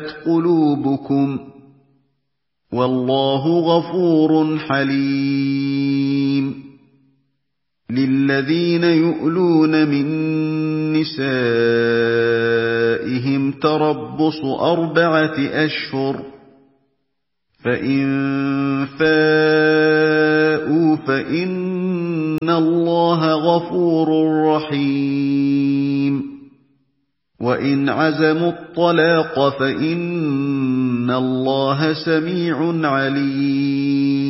قُلُوبُكُمْ ۗ وَاللَّهُ غَفُورٌ حَلِيمٌ. لِلَّذِينَ يُؤْلُونَ مِن نِّسَائِهِمْ تَرَبُّصُ 4 أَشْهُرٍ ۖ فَإِن فَاءُوا فَإِنَّ اللَّهَ غَفُورٌ رَّحِيمٌ. وَإِنْ عَزَمُوا الطَّلَاقَ فَإِنَّ اللَّهَ سَمِيعٌ عَلِيمٌ.